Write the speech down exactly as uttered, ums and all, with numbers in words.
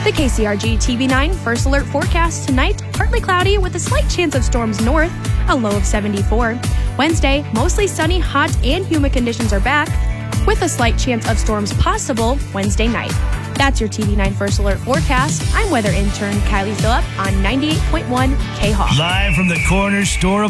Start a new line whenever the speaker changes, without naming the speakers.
The K C R G T V nine First Alert forecast tonight, partly cloudy with a slight chance of storms north, a low of seventy-four. Wednesday, mostly sunny, hot, and humid conditions are back, with a slight chance of storms possible Wednesday night. That's your T V nine First Alert forecast. I'm weather intern Kylie Phillip on ninety-eight point one K-Hawk.
Live from the corner store of